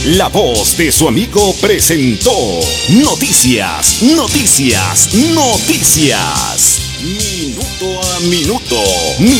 La Voz de su amigo presentó Noticias, Noticias, Noticias. Minuto a minuto.